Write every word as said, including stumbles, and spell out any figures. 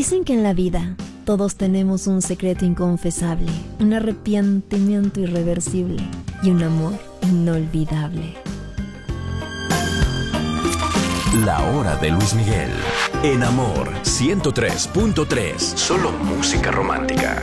Dicen que en la vida todos tenemos un secreto inconfesable, un arrepentimiento irreversible y un amor inolvidable. La hora de Luis Miguel. En Amor ciento tres punto tres. Solo música romántica.